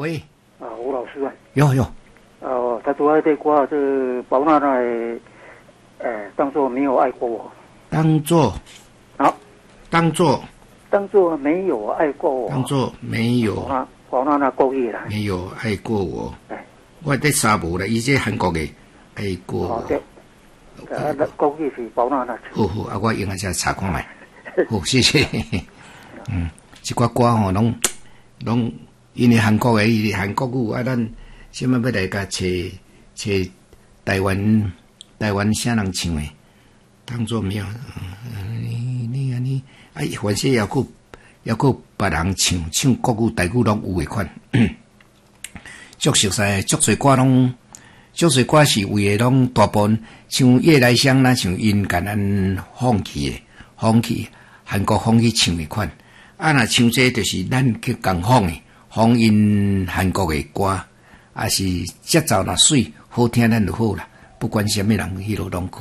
喂， 吴老师啊， 有， 他主要对我这宝娜娜，当作没有爱过我，当作没有爱过我， 当作没有， 宝娜娜故意啦， 没有爱过我，我在沙漠啦，伊这韩国的爱过我， 对，故意是宝娜娜， 好，我用一下查看卖，好，谢谢，这寡歌吼，拢。因为韩国语咱什么要来甲找台湾啥人唱的，当作没有，你凡是要搁别人唱国语台语拢有诶款，足熟悉，足侪歌是为诶拢大部分像夜来香啦，像因甲咱放弃韩国放弃唱诶款，若唱这就是咱去共放诶。放因韩国的歌，也是节奏若水好听，咱就好啦。不管什么人，迄落拢。